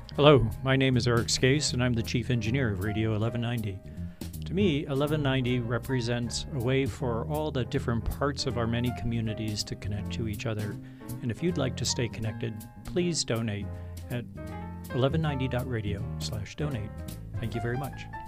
Hello, my name is Eric Skase, and I'm the Chief Engineer of Radio 1190. To me, 1190 represents a way for all the different parts of our many communities to connect to each other. And if you'd like to stay connected, please donate at 1190.radio/donate. Thank you very much.